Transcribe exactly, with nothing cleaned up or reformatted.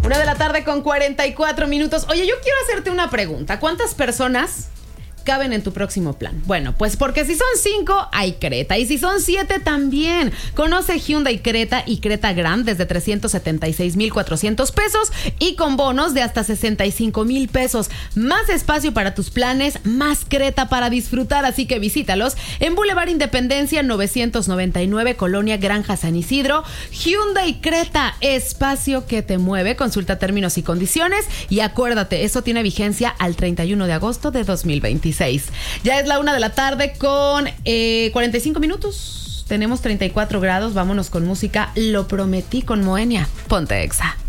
Una de la tarde con cuarenta y cuatro minutos. Oye, yo quiero hacerte una pregunta. ¿Cuántas personas caben en tu próximo plan? Bueno, pues porque si son cinco, hay Creta. Y si son siete, también. Conoce Hyundai Creta y Creta Grand desde trescientos setenta y seis mil cuatrocientos pesos y con bonos de hasta sesenta y cinco mil pesos. Más espacio para tus planes, más Creta para disfrutar. Así que visítalos en Boulevard Independencia novecientos noventa y nueve, Colonia Granja San Isidro. Hyundai Creta, espacio que te mueve. Consulta términos y condiciones. Y acuérdate, eso tiene vigencia al treinta y uno de agosto de dos mil veintiséis. Ya es la una de la tarde con eh, cuarenta y cinco minutos. Tenemos treinta y cuatro grados. Vámonos con música. Lo prometí con Moenia. Ponte Exa.